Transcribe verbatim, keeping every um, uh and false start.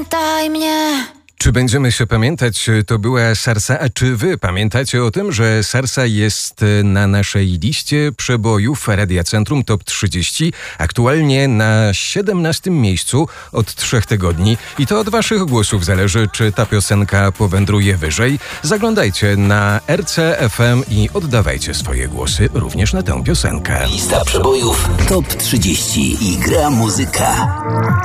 Pamiętaj mnie. Czy będziemy się pamiętać? To była Sarsa. A czy wy pamiętacie o tym, że Sarsa jest na naszej liście przebojów Radia Centrum Top trzydzieści, aktualnie na siedemnastym miejscu od trzech tygodni? I to od waszych głosów zależy, czy ta piosenka powędruje wyżej. Zaglądajcie na R C F M i oddawajcie swoje głosy również na tę piosenkę. Lista przebojów Top trzydzieści i gra muzyka.